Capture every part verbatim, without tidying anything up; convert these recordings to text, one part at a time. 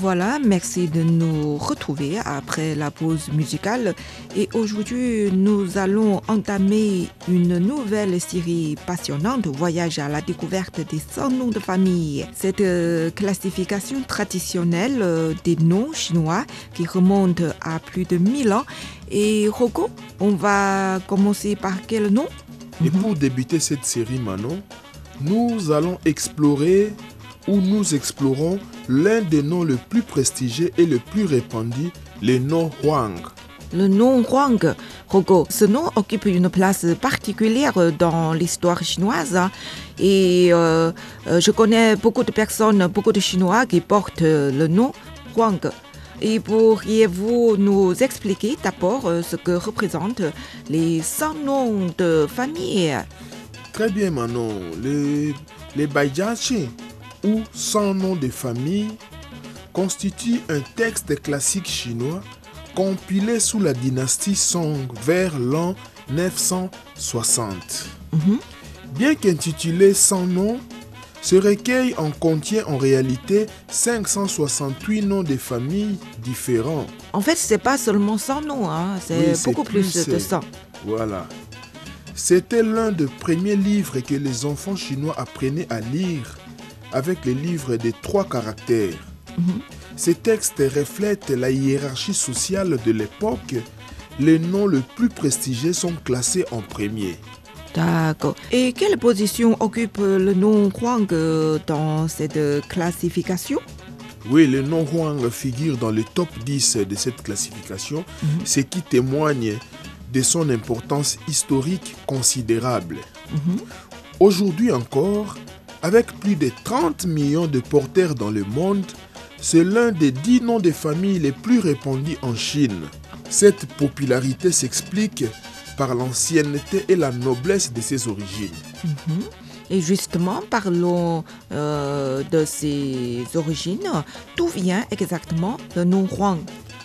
voilà, merci de nous retrouver après la pause musicale. Et aujourd'hui, nous allons entamer une nouvelle série passionnante, Voyage à la découverte des cent noms de famille. Cette euh, classification traditionnelle euh, des noms chinois qui remonte à plus de mille ans. Et Rocco, on va commencer par quel nom? Et pour débuter cette série, Manon, nous allons explorer ou nous explorons l'un des noms les plus prestigieux et le plus répandus, le nom Huang. Le nom Huang, Rocco, ce nom occupe une place particulière dans l'histoire chinoise. Et euh, je connais beaucoup de personnes, beaucoup de Chinois qui portent le nom Huang. Et pourriez-vous nous expliquer d'abord ce que représentent les cent noms de famille? Très bien, Manon. Les, les Baijiaqi, ou cent noms de famille, constituent un texte classique chinois compilé sous la dynastie Song vers l'an neuf cent soixante. Mm-hmm. Bien qu'intitulé cent noms, ce recueil en contient en réalité cinq cent soixante-huit noms de familles différents. En fait, ce n'est pas seulement cent noms, hein, c'est oui, beaucoup plus, plus de cent. Voilà. C'était l'un des premiers livres que les enfants chinois apprenaient à lire avec les livres des trois caractères. Mm-hmm. Ces textes reflètent la hiérarchie sociale de l'époque. Les noms les plus prestigieux sont classés en premier. D'accord. Et quelle position occupe le nom Huang dans cette classification? Oui, le nom Huang figure dans le top dix de cette classification, mm-hmm. ce qui témoigne de son importance historique considérable. Mm-hmm. Aujourd'hui encore, avec plus de trente millions de porteurs dans le monde, c'est l'un des dix noms de famille les plus répandus en Chine. Cette popularité s'explique par l'ancienneté et la noblesse de ses origines. Mm-hmm. Et justement, parlons euh, de ses origines. D'où vient exactement le nom Huang?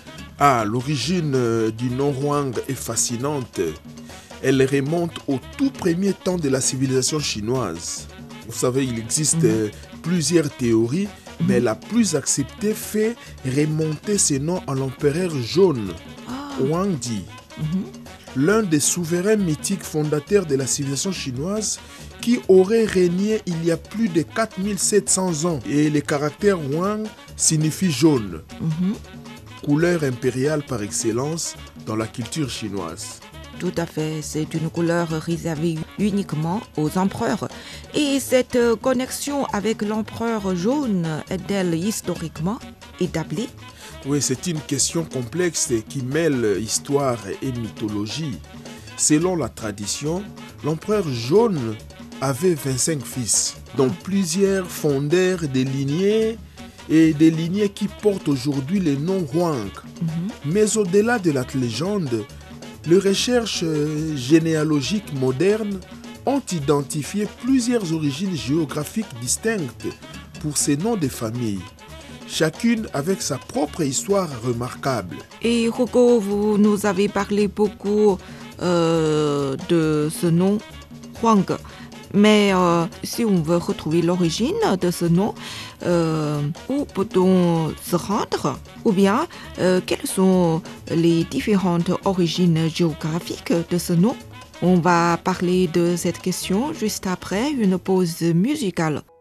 Ah, l'origine du nom Huang est fascinante. Elle remonte au tout premier temps de la civilisation chinoise. Vous savez, il existe mmh. plusieurs théories, mmh. mais la plus acceptée fait remonter ce nom à l'empereur jaune, oh. Huangdi, mmh. l'un des souverains mythiques fondateurs de la civilisation chinoise qui aurait régné il y a plus de quatre mille sept cents ans. Et le caractère Huang signifie jaune, mmh. couleur impériale par excellence dans la culture chinoise. Tout à fait, c'est une couleur réservée uniquement aux empereurs. Et cette connexion avec l'empereur jaune est-elle historiquement établie? Oui, c'est une question complexe qui mêle histoire et mythologie. Selon la tradition, l'empereur jaune avait vingt-cinq fils, dont plusieurs fondèrent des lignées et des lignées qui portent aujourd'hui le nom Huang. Mm-hmm. Mais au-delà de la légende, les recherches généalogiques modernes ont identifié plusieurs origines géographiques distinctes pour ces noms de famille, chacune avec sa propre histoire remarquable. Et Rocco, vous nous avez parlé beaucoup euh, de ce nom Huang. Mais euh, si on veut retrouver l'origine de ce nom, euh, où peut-on se rendre? Ou bien, euh, quelles sont les différentes origines géographiques de ce nom? On va parler de cette question juste après une pause musicale.